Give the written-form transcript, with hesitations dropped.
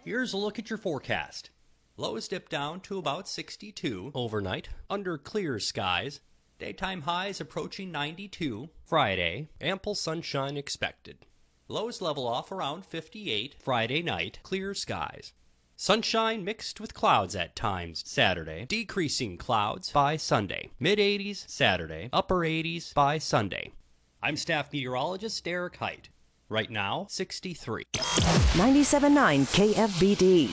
Here's a look at your forecast. Lows dip down to about 62 overnight, under clear skies. Daytime highs approaching 92. Friday, ample sunshine expected. Lows level off around 58. Friday night, clear skies. Sunshine mixed with clouds at times Saturday, decreasing clouds by Sunday. Mid-80s Saturday, upper 80s by Sunday. I'm staff meteorologist Derek Height. Right now, 63. 97.9 KFBD.